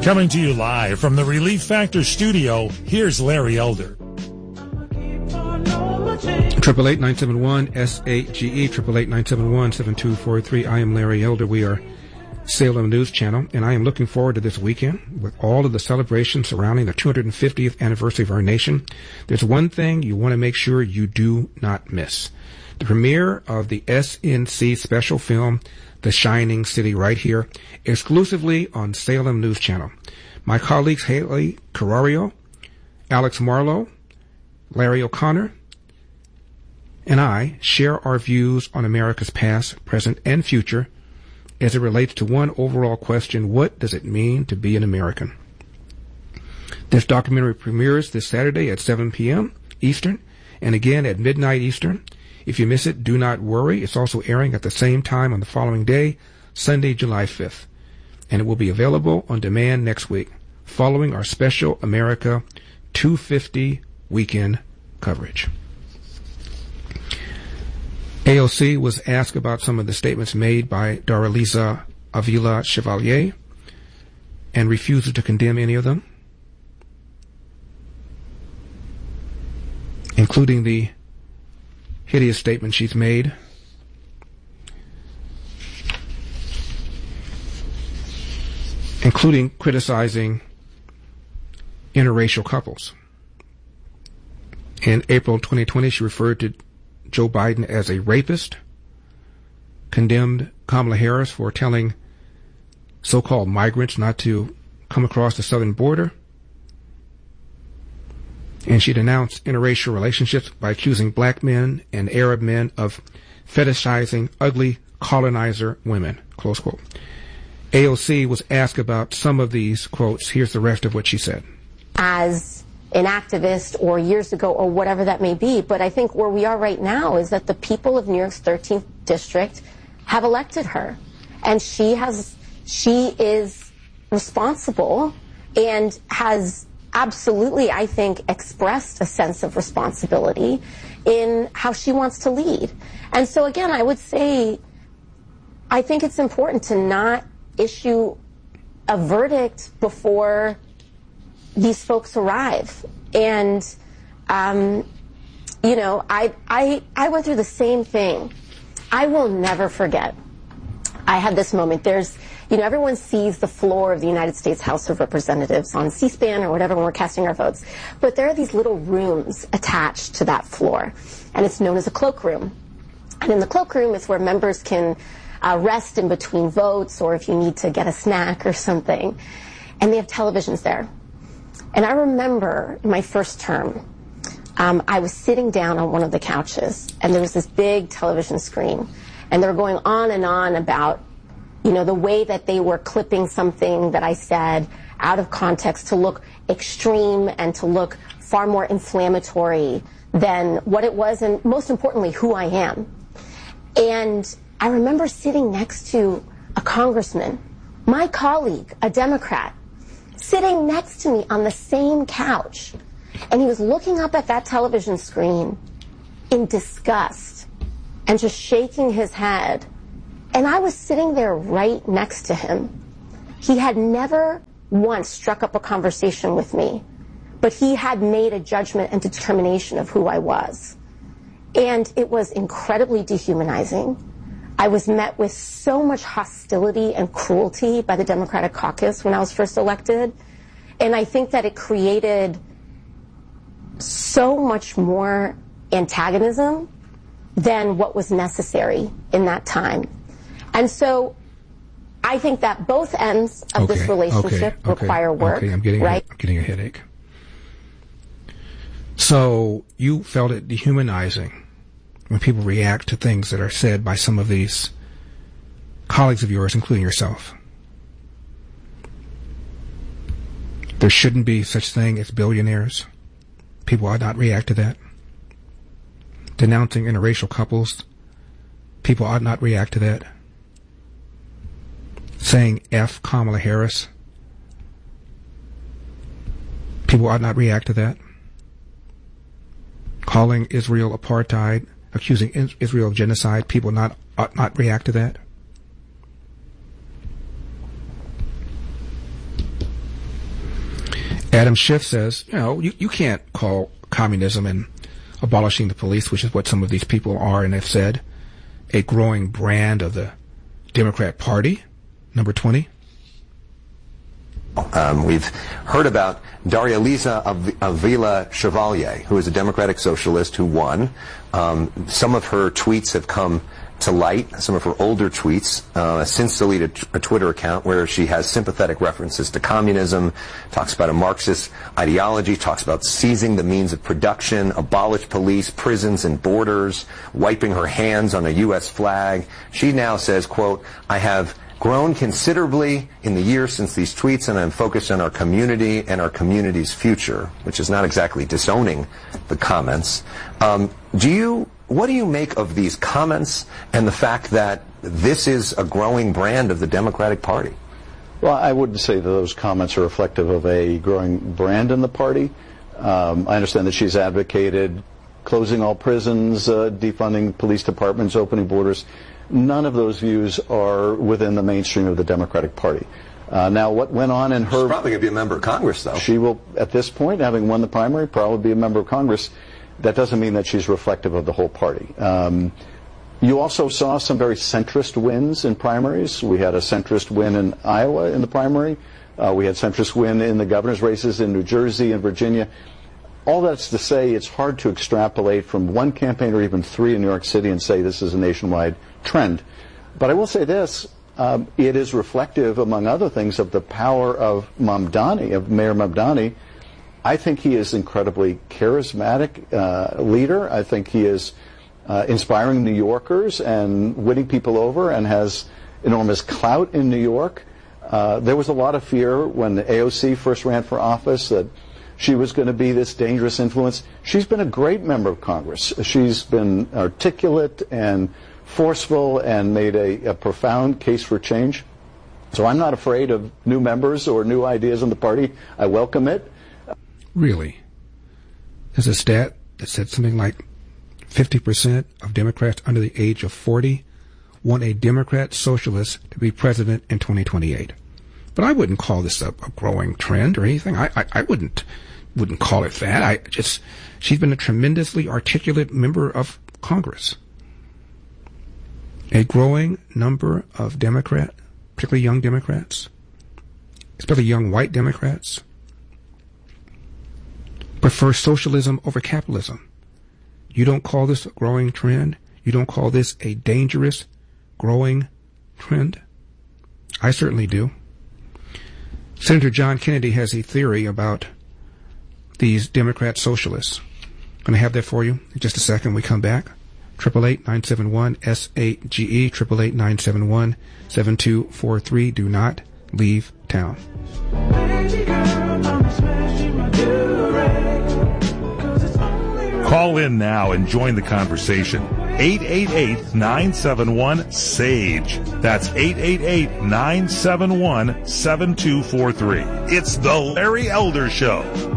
Coming to you live from the Relief Factor studio, here's Larry Elder. 888-971-SAGE, 888-971-7243. I am Larry Elder. We are Salem News Channel, and I am looking forward to this weekend with all of the celebrations surrounding the 250th anniversary of our nation. There's one thing you want to make sure you do not miss. The premiere of the SNC special film, The Shining City, right here, exclusively on Salem News Channel. My colleagues Haley Carrario, Alex Marlowe, Larry O'Connor, and I share our views on America's past, present, and future as it relates to one overall question: what does it mean to be an American? This documentary premieres this Saturday at 7 p.m. Eastern and again at midnight Eastern. If you miss it, do not worry. It's also airing at the same time on the following day, Sunday, July 5th. And it will be available on demand next week, following our special America 250 weekend coverage. AOC was asked about some of the statements made by Daraliza Avila Chevalier and refuses to condemn any of them, including the hideous statement she's made including criticizing interracial couples. In April 2020, she referred to Joe Biden as a rapist, condemned Kamala Harris for telling so-called migrants not to come across the southern border, and she denounced interracial relationships by accusing black men and Arab men of fetishizing ugly colonizer women, close quote. AOC was asked about some of these quotes. Here's the rest of what she said. As an activist or years ago or whatever that may be, but I think where we are right now is that the people of New York's 13th district have elected her, and she is responsible and has absolutely, I think, expressed a sense of responsibility in how she wants to lead. And so again, I would say I think it's important to not issue a verdict before these folks arrive. And, you know, I went through the same thing. I will never forget. I had this moment. There's, you know, everyone sees the floor of the United States House of Representatives on C-SPAN or whatever when we're casting our votes. But there are these little rooms attached to that floor, and it's known as a cloakroom. And in the cloakroom is where members can rest in between votes, or if you need to get a snack or something. And they have televisions there. And I remember my first term, I was sitting down on one of the couches, and there was this big television screen, and they were going on and on about, you know, the way that they were clipping something that I said out of context to look extreme and to look far more inflammatory than what it was, and most importantly, who I am. And I remember sitting next to a congressman, my colleague, a Democrat, sitting next to me on the same couch, and he was looking up at that television screen in disgust and just shaking his head. And I was sitting there right next to him. He had never once struck up a conversation with me, but he had made a judgment and determination of who I was. And it was incredibly dehumanizing. I was met with so much hostility and cruelty by the Democratic caucus when I was first elected. And I think that it created so much more antagonism than what was necessary in that time. And so I think that both ends of this relationship require work. Okay, I'm getting a headache. So you felt it dehumanizing when people react to things that are said by some of these colleagues of yours, including yourself. There shouldn't be such thing as billionaires. People ought not react to that. Denouncing interracial couples, people ought not react to that. Saying F Kamala Harris, people ought not react to that. Calling Israel apartheid, accusing Israel of genocide, people ought not react to that. Adam Schiff says, you can't call communism and abolishing the police, which is what some of these people are and have said, a growing brand of the Democrat Party. Number 20. We've heard about Daria Liza Avila Chevalier, who is a Democratic socialist who won. Some of her tweets have come to light, some of her older tweets, since deleted a Twitter account where she has sympathetic references to communism, talks about a Marxist ideology, talks about seizing the means of production, abolish police, prisons, and borders, wiping her hands on a U.S. flag. She now says, quote, "I have grown considerably in the years since these tweets, and I'm focused on our community and our community's future," which is not exactly disowning the comments. What do you make of these comments and the fact that this is a growing brand of the Democratic Party? Well, I wouldn't say that those comments are reflective of a growing brand in the party. I understand that she's advocated closing all prisons, defunding police departments, opening borders. None of those views are within the mainstream of the Democratic Party. Now, what went on in her... She's probably going to be a member of Congress, though. She will, at this point, having won the primary, probably be a member of Congress. That doesn't mean that she's reflective of the whole party. You also saw some very centrist wins in primaries. We had a centrist win in Iowa in the primary. We had centrist win in the governor's races in New Jersey and Virginia. All that's to say it's hard to extrapolate from one campaign or even three in New York City and say this is a nationwide trend. But I will say this, it is reflective, among other things, of the power of Mamdani, of Mayor Mamdani. I think he is incredibly charismatic leader. I think he is inspiring New Yorkers and winning people over and has enormous clout in New York. There was a lot of fear when the AOC first ran for office that she was going to be this dangerous influence. She's been a great member of Congress. She's been articulate and forceful and made a profound case for change. So I'm not afraid of new members or new ideas in the party. I welcome it. Really? There's a stat that said something like 50% of Democrats under the age of 40 want a Democrat socialist to be president in 2028. But I wouldn't call this a growing trend or anything. I wouldn't call it that. She's been a tremendously articulate member of Congress. A growing number of Democrats, particularly young Democrats, especially young white Democrats, prefer socialism over capitalism. You don't call this a growing trend? You don't call this a dangerous growing trend? I certainly do. Senator John Kennedy has a theory about these Democrat socialists. I'm going to have that for you in just a second when we come back. 888-971-SAGE, 888-971-7243. Do not leave town. Call in now and join the conversation. 888-971-SAGE. That's 888-971-7243. It's the Larry Elder Show.